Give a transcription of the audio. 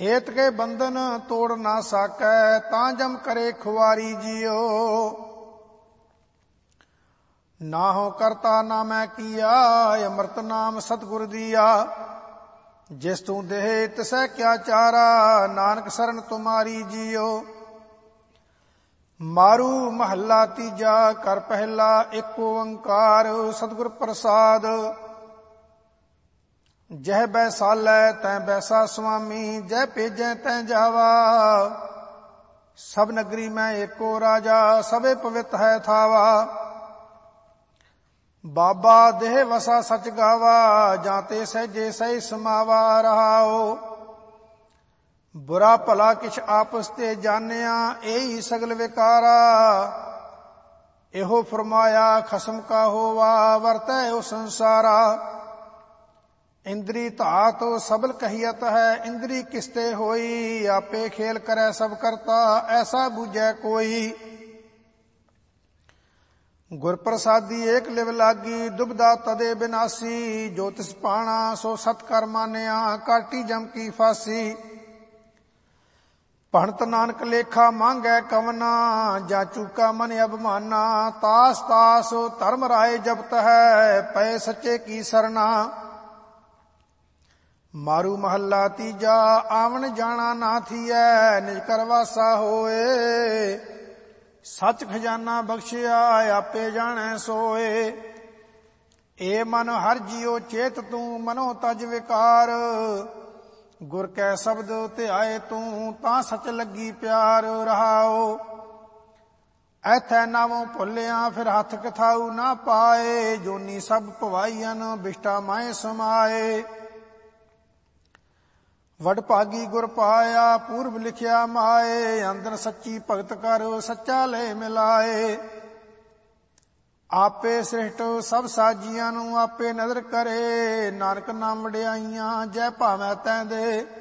ਹੇਤ ਕੇ ਬੰਧਨ ਤੋੜ ਨਾ ਸਕੈ, ਤਾਂ ਜਮ ਕਰੇ ਖੁਆਰੀ ਜੀਓ। ਨਾ ਹੋ ਕਰਤਾ ਨਾ ਮੈਂ ਕੀਆ, ਅੰਮ੍ਰਿਤ ਨਾਮ ਸਤਿਗੁਰ ਦੀਆ। ਜਿਸ ਤੂੰ ਦੇਹ ਤਿਸੈ ਕਿਆ ਚਾਰਾ, ਨਾਨਕ ਸਰਨ ਤੁਮਾਰੀ ਜੀਓ। ਮਾਰੂ ਮਹੱਲਾ ਤੀਜਾ, ਕਰ ਪਹਿਲਾ ਏਕ ਓੰਕਾਰ, ਸਤਿਗੁਰ ਪ੍ਰਸਾਦ। ਜਹ ਬੈਸਾਲੈ ਤੈ ਬੈਸਾ ਸੁਆਮੀ, ਜਹ ਭੇਜੈ ਤੈ ਜਾਵਾ। ਸਭ ਨਗਰੀ ਮੈਂ ਏਕੋ ਰਾਜਾ, ਸਭੇ ਪਵਿੱਤ ਹੈ ਥਾਵਾ। ਬਾਬਾ ਦੇਹ ਵਸਾ ਸਚ ਗਾਵਾ, ਜਾਂ ਤੇ ਸਹਿਜੇ ਸਹਿ ਸਮਾਵਾ ਰਹਾਓ। ਬੁਰਾ ਭਲਾ ਕਿਛ ਆਪਸ ਤੇ ਜਾਣਿਆ, ਇਹੀ ਸਗਲ ਵਿਕਾਰਾ। ਇਹੋ ਫਰਮਾਇਆ ਖਸਮ ਕਾ ਹੋਵਾ, ਵਰਤੈ ਉਹ ਸੰਸਾਰਾ। ਇੰਦਰੀ ਧਾਤ ਸਬਲ ਕਹੀਅਤ ਹੈ, ਇੰਦਰੀ ਕਿਸਤੇ ਹੋਈ। ਆਪੇ ਖੇਲ ਕਰੈ ਸਭ ਕਰਤਾ, ਐਸਾ ਬੂਝੈ ਕੋਈ। ਗੁਰ ਪ੍ਰਸਾਦੀ ਏਕ ਲਿਵ ਲਾਗੀ, ਦੁਬਦਾ ਤਦੇ ਬਿਨਾਸੀ। ਜੋ ਤਿਸ ਪਾਣਾ ਸੋ ਸਤ ਕਰ ਮਾਨਿਆ, ਕਾਟੀ ਜਮ ਕੀ ਫਾਸੀ। ਭਣਤ ਨਾਨਕ ਲੇਖਾ ਮੰਗੈ ਕਵਨਾ, ਜਾਂ ਚੂਕਾ ਮਨ ਅਭਮਾਨਾ। ਤਾਸ ਤਾਸ ਧਰਮ ਰਾਏ ਜਪਤ ਹੈ, ਪਏ ਸੱਚੇ ਕੀ ਸਰਨਾ। ਮਾਰੂ ਮਹੱਲਾ ਤੀਜਾ, ਆਵਣ ਜਾਣਾ ਨਾ ਥੀਐ, ਨਿਜ ਕਰ ਵਾਸਾ ਹੋਏ। ਸੱਚ ਖਜ਼ਾਨਾ ਬਖਸ਼ਿਆ, ਆਪੇ ਜਾਣੈ ਸੋਏ। ਏ ਮਨ ਹਰ ਜੀਉ ਚੇਤ ਤੂੰ, ਮਨੋ ਤਜ ਵਿਕਾਰ। ਗੁਰ ਕੈ ਸ਼ਬਦ ਧਿਆਏ ਤੂੰ, ਤਾਂ ਸਚ ਲੱਗੀ ਪਿਆਰ ਰਹਾਓ। ਐਥੈ ਨਾਵੋਂ ਭੁੱਲਿਆ, ਫਿਰ ਹੱਥ ਕਥਾਊ ਨਾ ਪਾਏ। ਜੋਨੀ ਸਭ ਭਵਾਈਅਨ, ਬਿਸ਼ਟਾ ਮਾਏ ਸਮਾਏ। ਵਡਭਾਗੀ ਗੁਰ ਪਾਇਆ, ਪੂਰਬ ਲਿਖਿਆ ਮਾਏ। ਅੰਦਰ ਸੱਚੀ ਭਗਤ ਕਰ, ਸੱਚਾ ਲੈ ਮਿਲਾਏ। ਆਪੇ ਸ੍ਰਿਸ਼ਟ ਸਭ ਸਾਜੀਆਂ ਨੂੰ, ਆਪੇ ਨਦਰ ਕਰੇ। ਨਾਨਕ ਨਾਮ ਵਡਿਆਈਆਂ, ਜੈ ਭਾਵੈ ਤੈਂ ਦੇ।